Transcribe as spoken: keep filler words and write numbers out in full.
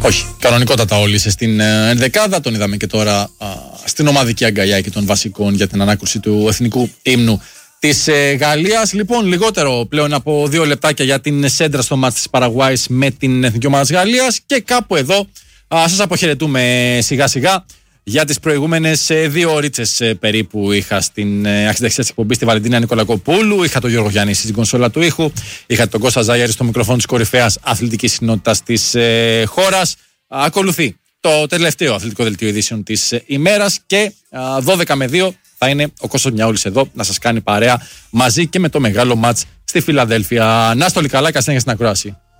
Όχι, κανονικότατα όλοι είσαι στην ενδεκάδα. Τον είδαμε και τώρα α, στην ομαδική αγκαλιά και των βασικών για την ανάκουση του εθνικού ύμνου της ε, Γαλλίας. Λοιπόν, λιγότερο πλέον από δύο λεπτάκια για την σέντρα στο μάτς της Παραγουάης με την εθνική ομάδα της Γαλλίας. Και κάπου εδώ α, σας αποχαιρετούμε σιγά σιγά. Για τις προηγούμενες ε, δύο ωρίτσες ε, περίπου είχα στην ε, αρχιτεκτική εκπομπή στη Βαλεντίνα Νικολακοπούλου, είχα τον Γιώργο Γιάννη στην κονσόλα του ήχου, είχα τον Κώστα Ζαγιάρη στο μικροφόνο της κορυφαίας αθλητικής συνότητας της ε, χώρας. Ακολουθεί το τελευταίο αθλητικό δελτίο ειδήσεων της ε, ημέρας και α, δώδεκα με δύο θα είναι ο Κώστας Μιαούλης εδώ να σας κάνει παρέα μαζί και με το μεγάλο μάτς στη Φιλαδέλφια. Να είστε όλοι καλά και ασθένεια στην ακρόαση.